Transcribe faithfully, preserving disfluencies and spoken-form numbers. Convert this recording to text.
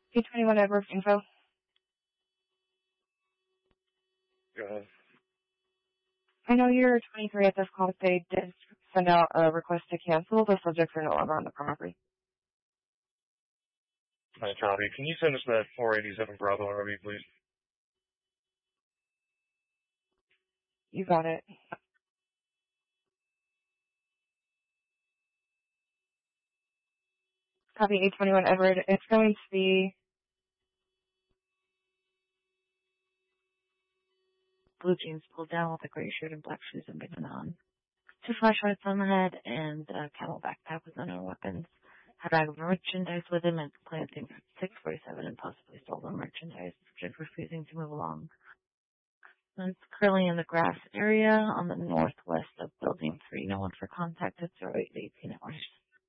P twenty-one Edward info. Go ahead. I know you're twenty-three at this call. They did send out a request to cancel. The subjects are no longer on the property. My copy. Can you send us that four eighty-seven Bravo R V, please? You got it. Copy eight twenty-one Edward. It's going to be blue jeans pulled down with a gray shirt and black shoes and button on. Two flashlights on the head and a camel backpack with unknown weapons. Had a bag of merchandise with him and planting six forty-seven and possibly stolen merchandise. Subject refusing to move along. And it's currently in the grass area on the northwest of Building three. No one for contact at zero eight eighteen hours.